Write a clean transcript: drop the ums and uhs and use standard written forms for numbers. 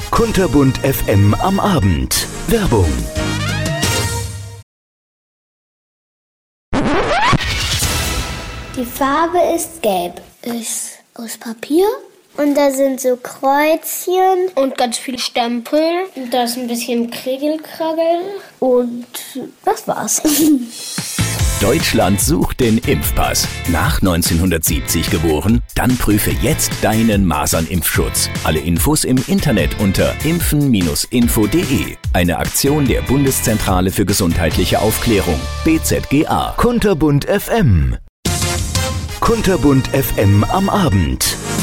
Kunterbunt FM am Abend. Werbung. Die Farbe ist gelb. Ist aus Papier. Und da sind so Kreuzchen. Und ganz viele Stempel. Und da ist ein bisschen Kriegelkraggel. Und das war's. Deutschland sucht den Impfpass. Nach 1970 geboren? Dann prüfe jetzt deinen Masernimpfschutz. Alle Infos im Internet unter impfen-info.de. Eine Aktion der Bundeszentrale für gesundheitliche Aufklärung. BZGA. Kunterbunt FM. Kunterbunt FM am Abend.